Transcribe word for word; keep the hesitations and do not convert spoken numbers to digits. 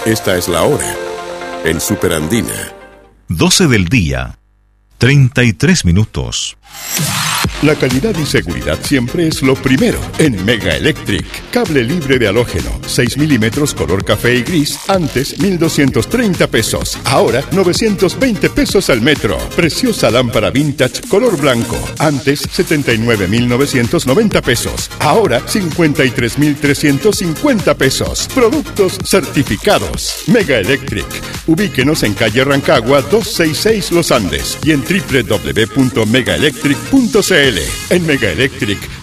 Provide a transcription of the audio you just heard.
Esta es la hora en Superandina. doce del día, treinta y tres minutos. La calidad y seguridad siempre es lo primero en Mega Electric. Cable libre de halógeno, seis milímetros color café y gris, antes mil doscientos treinta pesos, ahora novecientos veinte pesos al metro. Preciosa lámpara vintage color blanco, antes setenta y nueve mil novecientos noventa pesos, ahora cincuenta y tres mil trescientos cincuenta pesos. Productos certificados. Mega Electric. Ubíquenos en calle Rancagua doscientos sesenta y seis Los Andes y en doble u doble u doble u punto mega electric punto c l. En Mega Electric